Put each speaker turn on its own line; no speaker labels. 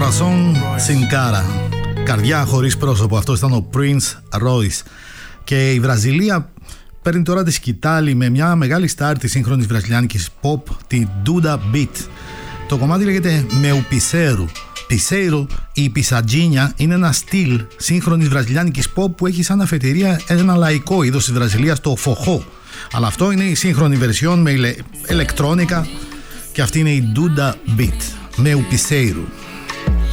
Corazon sin cara. Καρδιά χωρίς πρόσωπο. Αυτό ήταν ο Prince Royce. Και η Βραζιλία παίρνει τώρα τη σκητάλη με μια μεγάλη στάρ της σύγχρονης βραζιλιάνικης pop, την Duda Beat. Το κομμάτι λέγεται Meu Piseiro. Piseiro ή Pisadinha είναι ένα στυλ σύγχρονης βραζιλιάνικης pop που έχει σαν αφετηρία ένα λαϊκό είδος της Βραζιλίας, το forró. Αλλά αυτό είναι η σύγχρονη βερσιόν με ηλεκτρόνικα και αυτή είναι η Duda Beat. Meu Piseiro.